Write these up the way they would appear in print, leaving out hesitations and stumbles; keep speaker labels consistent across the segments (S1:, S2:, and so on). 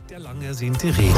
S1: Der lang ersehnte Regen.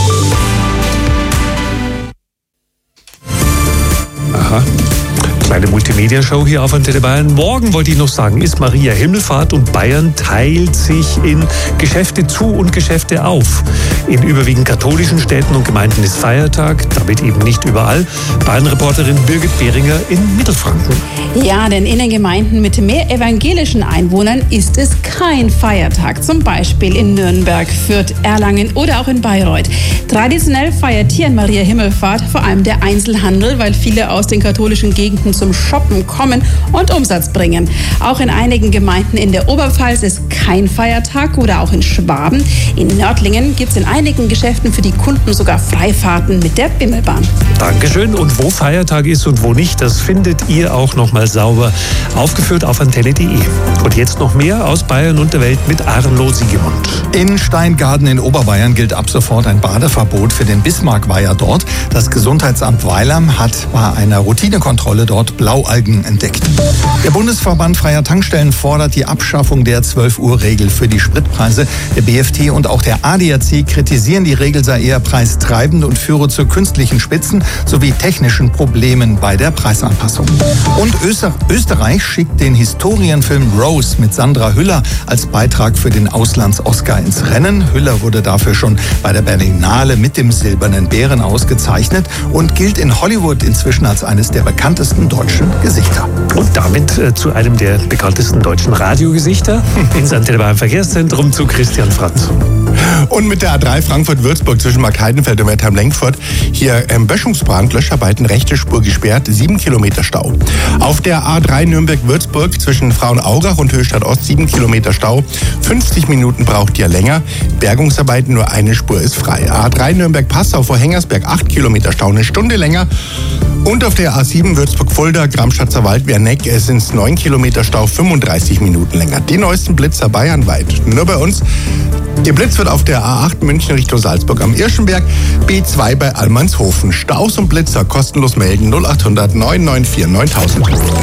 S1: Aha. Kleine Multimedia-Show hier auf Antenne Bayern. Morgen wollte ich noch sagen, ist Maria Himmelfahrt und Bayern teilt sich in Geschäfte zu und Geschäfte auf. In überwiegend katholischen Städten und Gemeinden ist Feiertag, damit eben nicht überall. Bayern-Reporterin Birgit Behringer in Mittelfranken.
S2: Ja, denn in den Gemeinden mit mehr evangelischen Einwohnern ist es kein Feiertag. Zum Beispiel in Nürnberg, Fürth, Erlangen oder auch in Bayreuth. Traditionell feiert hier in Maria Himmelfahrt vor allem der Einzelhandel, weil viele aus den katholischen Gegenden zum Shoppen kommen und Umsatz bringen. Auch in einigen Gemeinden in der Oberpfalz ist kein Feiertag oder auch in Schwaben. In Nördlingen gibt es in einigen Geschäften für die Kunden sogar Freifahrten mit der Bimmelbahn.
S1: Dankeschön. Und wo Feiertag ist und wo nicht, das findet ihr auch nochmal sauber aufgeführt auf antenne.de. Und jetzt noch mehr aus Bayern und der Welt mit Arno Siegemund.
S3: In Steingaden in Oberbayern gilt ab sofort ein Badeverbot für den Bismarckweiher dort. Das Gesundheitsamt Weilheim hat bei einer Routinekontrolle dort Blaualgen entdeckt. Der Bundesverband Freier Tankstellen fordert die Abschaffung der 12-Uhr-Regel für die Spritpreise. Der BFT und auch der ADAC kritisieren, die Regel sei eher preistreibend und führe zu künstlichen Spitzen sowie technischen Problemen bei der Preisanpassung. Und Österreich schickt den Historienfilm Rose mit Sandra Hüller als Beitrag für den Auslands-Oscar ins Rennen. Hüller wurde dafür schon bei der Berlinale mit dem Silbernen Bären ausgezeichnet und gilt in Hollywood inzwischen als eines der bekanntesten deutschen Gesichter.
S1: Und damit zu einem der bekanntesten deutschen Radiogesichter ins Antenne Bayern Verkehrszentrum zu Christian Franz.
S4: Und mit der A3 Frankfurt-Würzburg zwischen Markheidenfeld und Wertheim-Lenkfurt hier Böschungsbrand, Löscharbeiten, rechte Spur gesperrt, 7 Kilometer Stau. Auf der A3 Nürnberg-Würzburg zwischen Frauenaurach und Höchstadt Ost 7 Kilometer Stau. 50 Minuten braucht ihr länger. Bergungsarbeiten, nur eine Spur ist frei. A3 Nürnberg-Passau vor Hengersberg 8 Kilometer Stau, eine Stunde länger. Und auf der A7 Würzburg-Fulda, Gramschatzer Wald, Werneck, es sind 9 Kilometer Stau, 35 Minuten länger. Die neuesten Blitzer bayernweit. Nur bei uns. Ihr Blitz wird auf der A8 München Richtung Salzburg am Irschenberg, B2 bei Allmannshofen. Staus und Blitzer kostenlos melden 0800 994 9000.